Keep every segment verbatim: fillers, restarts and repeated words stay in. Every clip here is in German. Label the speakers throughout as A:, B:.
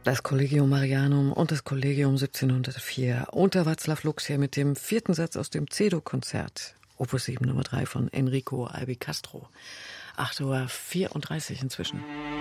A: Das Collegium Marianum und das Collegium siebzehnhundertvier unter Václav Lux hier mit dem vierten Satz aus dem Cedo-Konzert, Opus sieben Nummer drei von Enrico Albicastro. acht Uhr vierunddreißig inzwischen.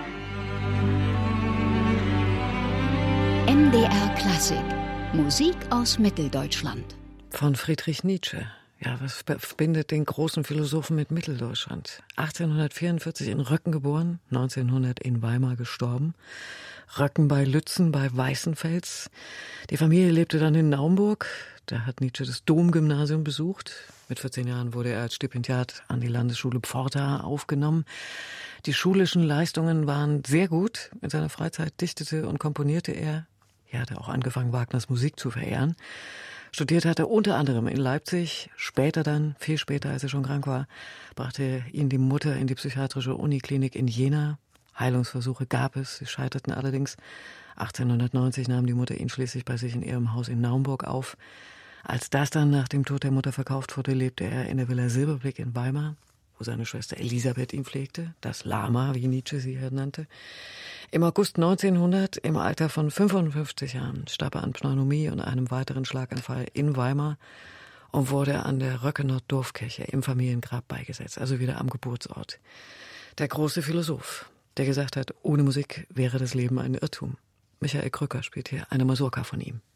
B: M D R Klassik, Musik aus Mitteldeutschland.
A: Von Friedrich Nietzsche. Ja, was verbindet den großen Philosophen mit Mitteldeutschland? achtzehnhundertvierundvierzig in Röcken geboren, neunzehnhundert in Weimar gestorben. Röcken bei Lützen bei Weißenfels. Die Familie lebte dann in Naumburg. Da hat Nietzsche das Domgymnasium besucht. Mit vierzehn Jahren wurde er als Stipendiat an die Landesschule Pforta aufgenommen. Die schulischen Leistungen waren sehr gut. In seiner Freizeit dichtete und komponierte er. Er hatte auch angefangen, Wagners Musik zu verehren. Studiert hat er unter anderem in Leipzig. Später dann, viel später, als er schon krank war, brachte ihn die Mutter in die psychiatrische Uniklinik in Jena. Heilungsversuche gab es, sie scheiterten allerdings. achtzehnhundertneunzig nahm die Mutter ihn schließlich bei sich in ihrem Haus in Naumburg auf. Als das dann nach dem Tod der Mutter verkauft wurde, lebte er in der Villa Silberblick in Weimar, wo seine Schwester Elisabeth ihn pflegte, das Lama, wie Nietzsche sie hier nannte. Im August neunzehnhundert, im Alter von fünfundfünfzig Jahren, starb er an Pneumonie und einem weiteren Schlaganfall in Weimar und wurde an der Röckener Dorfkirche im Familiengrab beigesetzt, also wieder am Geburtsort. Der große Philosoph, der gesagt hat, ohne Musik wäre das Leben ein Irrtum. Michael Krücker spielt hier eine Mazurka von ihm.